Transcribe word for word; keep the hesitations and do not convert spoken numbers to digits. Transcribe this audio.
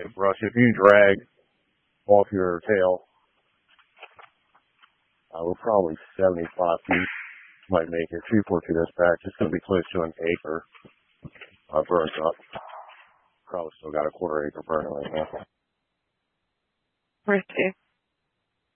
Hey, Russ, if you drag off your tail, uh, we're probably seventy-five feet. Might make it. three forty-two dispatch. It's going to be close to an acre. Uh, burns up. Probably still got a quarter acre burning right now. Mercy.